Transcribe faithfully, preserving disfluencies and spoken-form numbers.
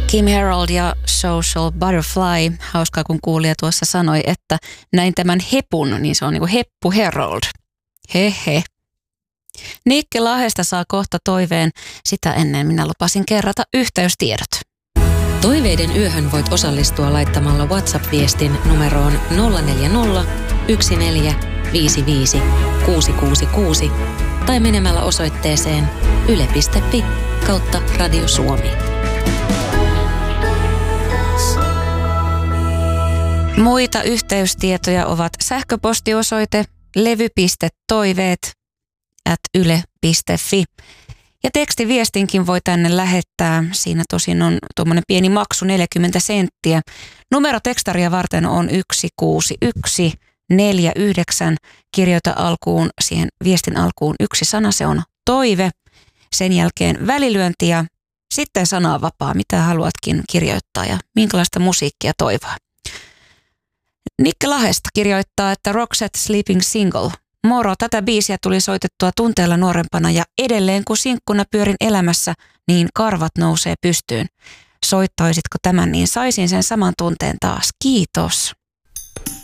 Kim Harold ja Social Butterfly. Hauskaa, kun kuulija tuossa sanoi, että näin tämän hepun, niin se on niin kuin Heppu Harold. Hehe. Nikke Lahdesta saa kohta toiveen. Sitä ennen minä lupasin kerrata yhteystiedot. Toiveiden yöhön voit osallistua laittamalla WhatsApp-viestin numeroon nolla neljä nolla, yksi neljä, viisi viisi, kuusi kuusi kuusi tai menemällä osoitteeseen yle piste fi kautta Radio Suomi. Muita yhteystietoja ovat sähköpostiosoite levy piste toiveet at yle piste fi. Ja tekstiviestinkin voi tänne lähettää. Siinä tosin on tuommoinen pieni maksu, neljäkymmentä senttiä. Numero tekstaria varten on yksi kuusi yksi neljä yhdeksän. Kirjoita alkuun, siihen viestin alkuun yksi sana, se on toive. Sen jälkeen välilyönti ja sitten sana vapaa, mitä haluatkin kirjoittaa ja minkälaista musiikkia toivoa. Nikke Lahdesta kirjoittaa, että Roxette Sleeping Single. Moro, tätä biisiä tuli soitettua tunteella nuorempana ja edelleen kun sinkkuna pyörin elämässä, niin karvat nousee pystyyn. Soittaisitko tämän, niin saisin sen saman tunteen taas. Kiitos.